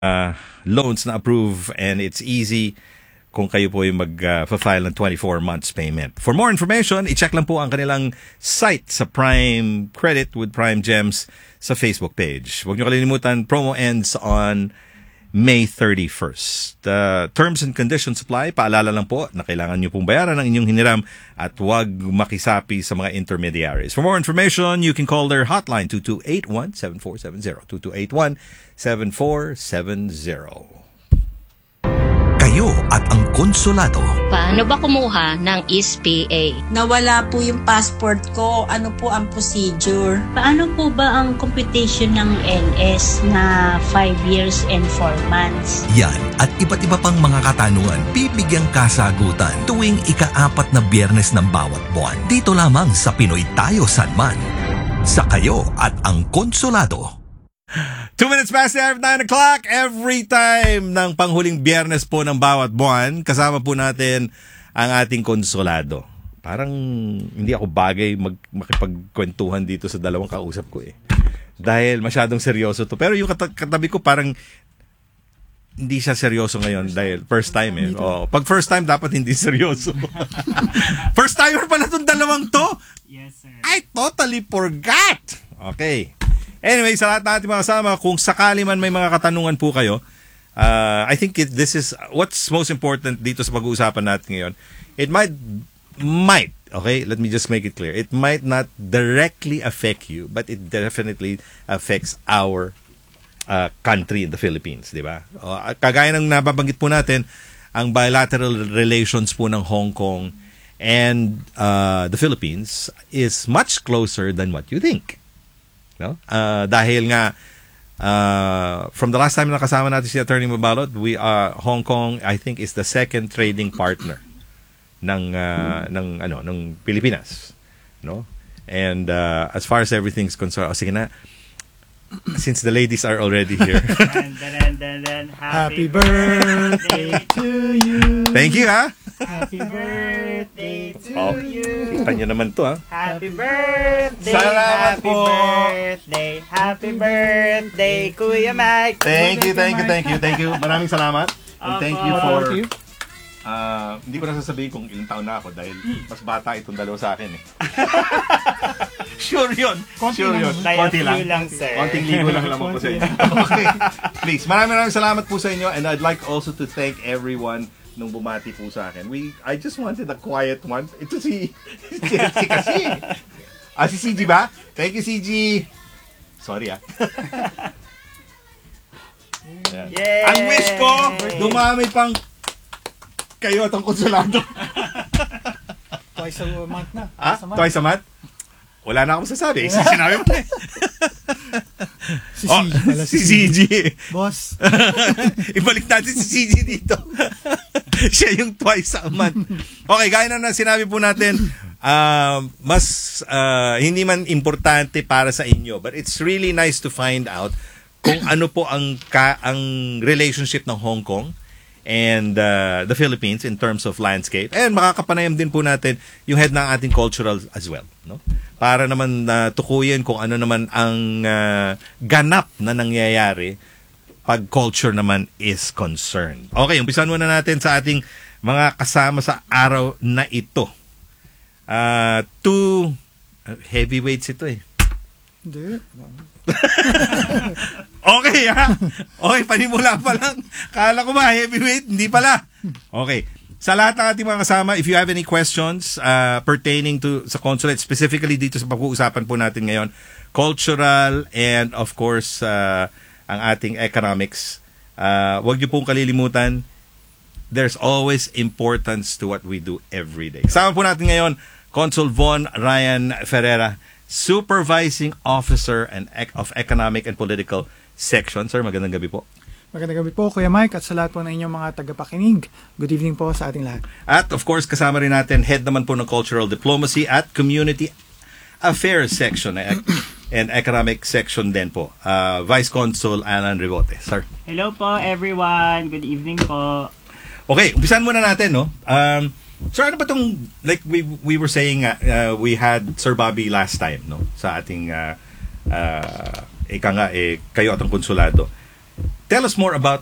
loans na approve, and it's easy kung kayo po yung mag-file ng 24 months payment. For more information, i-check lang po ang kanilang site sa Prime Credit with Prime Gems sa Facebook page. Huwag niyo kalilimutan, promo ends on May 31st. Terms and conditions apply. Paalala lang po na kailangan niyo pong bayaran ang inyong hiniram at huwag makisapi sa mga intermediaries. For more information, you can call their hotline 2281-7470. 2281-7470. Kayo at ang konsulado. Paano ba kumuha ng SPA? Nawala po yung passport ko. Ano po ang procedure? Paano po ba ang computation ng NS na 5 years and 4 months? Yan at iba't iba pang mga katanungan bibigyang kasagutan tuwing ika-4 na Biyernes ng bawat buwan. Dito lamang sa Pinoy Tayo Sanman. Sa Kayo at ang Konsulado. 2 minutes past the hour of 9 o'clock. Every time ng panghuling Biyernes po ng bawat buwan, kasama po natin ang ating konsulado. Parang hindi ako bagay makipagkwentuhan dito sa dalawang kausap ko eh. Dahil masyadong seryoso to. Pero yung katabi ko parang hindi siya seryoso ngayon dahil first time eh. Oh, pag first time dapat hindi seryoso. First timer pala tong dalawang to? Yes, sir. I totally forgot. Okay. Anyway, sa lahat natin mga kasama, kung sakali man may mga katanungan po kayo, I think this is what's most important dito sa pag-uusapan natin ngayon. It might, okay, let me just make it clear. It might not directly affect you, but it definitely affects our country in the Philippines, di ba? Kagaya ng nababanggit po natin, ang bilateral relations po ng Hong Kong and the Philippines is much closer than what you think. No? Dahil nga from the last time na kasama natin si Attorney Mabalot, Hong Kong I think is the second trading partner ng Pilipinas, no? And as far as everything's concerned, sige na, since the ladies are already here. Happy birthday to you. Thank you, ha? Happy birthday to you. Kita nyo naman to, ha? Happy birthday. Salamat happy po. birthday. Happy birthday, Kuya Mike. Thank you. Maraming salamat. And thank you for... hindi ko na sasabihin kung ilang taon na ako dahil mas bata itong dalawa sa akin eh. Sure yun. Konting lang, sir. Konting ligo lang naman po sa inyo. Okay. Please, maraming salamat po sa inyo, and I'd like also to thank everyone nung bumati po sa akin. I just wanted a quiet one. Ito si kasi. Si CG ba? Thank you, CG. Sorry Yay! Ang wish ko, dumami pang kayo at ang konsulado. Twice a month na. Twice a month? Wala na akong sasabi. Sinabi mo na. Si CG. Boss. Ibalik natin si CG dito. Siya yung twice a month. Okay, gaya na sinabi po natin, mas hindi man importante para sa inyo, but it's really nice to find out kung ano po ang relationship ng Hong Kong and the Philippines in terms of landscape. And makakapanayam din po natin yung head ng ating cultural as well, no? Para naman tukuyin kung ano naman ang ganap na nangyayari pag culture naman is concerned. Okay, umpisan muna natin sa ating mga kasama sa araw na ito. Two heavyweights ito eh. Hindi. Okay, ha? Okay, panimula pa lang. Kala ko ba heavyweight? Hindi pala. Okay. Sa lahat ng ating mga kasama, if you have any questions pertaining to sa consulate, specifically dito sa pag-uusapan po natin ngayon, cultural and of course ang ating economics, huwag niyo pong kalilimutan, there's always importance to what we do every day. Kasama po natin ngayon, Consul Von Ryan Ferreira, Supervising Officer of Economic and Political Section. Sir, magandang gabi po. Magandang gabi po, Kuya Mike, at sa lahat po ng inyong mga tagapakinig. Good evening po sa ating lahat. At of course, kasama rin natin, head naman po ng Cultural Diplomacy at Community Affairs Section and Economic Section din po, Vice Consul Alan Ribote. Sir. Hello po, everyone. Good evening po. Okay, umpisan muna natin, no? Sir, ano ba itong, like we were saying, we had Sir Bobby last time, no? Sa ating, kayo at ang konsulado. Tell us more about